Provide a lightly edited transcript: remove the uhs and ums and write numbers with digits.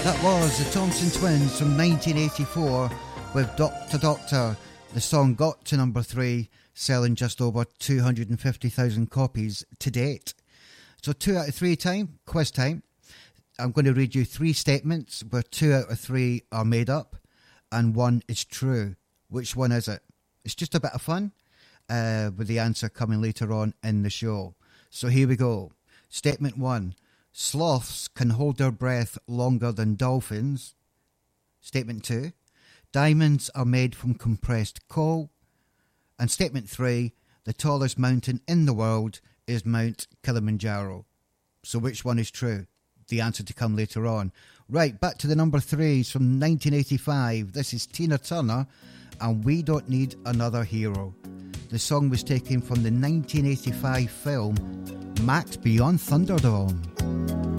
That was the Thompson Twins from 1984 with Doctor Doctor. The song got to number 3, selling just over 250,000 copies to date. So 2 out of 3 time, quiz time. I'm going to read you 3 statements where 2 out of 3 are made up and 1 is true. Which one is it? It's just a bit of fun with the answer coming later on in the show. So here we go. Statement 1. Sloths can hold their breath longer than dolphins. Statement 2. Diamonds are made from compressed coal. And statement 3. The tallest mountain in the world is Mount Kilimanjaro. So which one is true? The answer to come later on. Right, back to the number 3s from 1985. This is Tina Turner and We Don't Need Another Hero. The song was taken from the 1985 film Max Beyond Thunderdome.